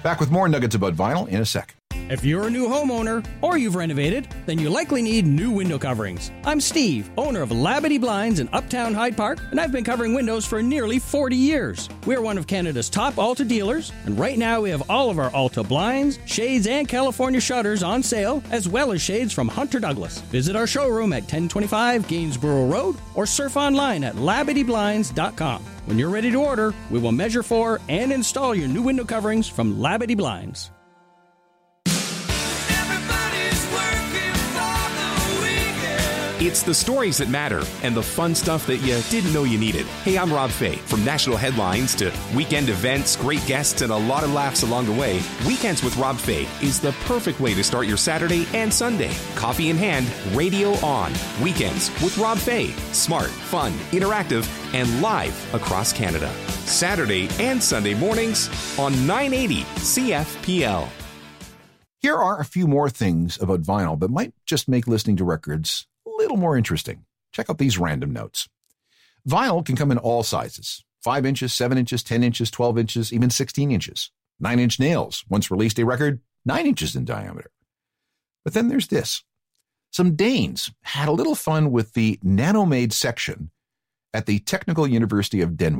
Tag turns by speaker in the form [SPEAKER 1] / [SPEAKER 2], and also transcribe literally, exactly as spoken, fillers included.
[SPEAKER 1] Back with more nuggets about vinyl in a sec.
[SPEAKER 2] If you're a new homeowner or you've renovated, then you likely need new window coverings. I'm Steve, owner of Labadee Blinds in Uptown Hyde Park, and I've been covering windows for nearly forty years. We're one of Canada's top Alta dealers, and right now we have all of our Alta blinds, shades, and California shutters on sale, as well as shades from Hunter Douglas. Visit our showroom at ten twenty-five Gainsborough Road or surf online at labadee blinds dot com. When you're ready to order, we will measure for and install your new window coverings from Labadee Blinds.
[SPEAKER 3] It's the stories that matter and the fun stuff that you didn't know you needed. Hey, I'm Rob Fay. From national headlines to weekend events, great guests, and a lot of laughs along the way, Weekends with Rob Fay is the perfect way to start your Saturday and Sunday. Coffee in hand, radio on. Weekends with Rob Fay. Smart, fun, interactive, and live across Canada. Saturday and Sunday mornings on nine eighty C F P L.
[SPEAKER 1] Here are a few more things about vinyl that might just make listening to records a little more interesting. Check out these random notes. Vinyl can come in all sizes. five inches, seven inches, ten inches, twelve inches, even sixteen inches. nine inch nails once released a record nine inches in diameter. But then there's this. Some Danes had a little fun with the nanomade section at the Technical University of Denmark.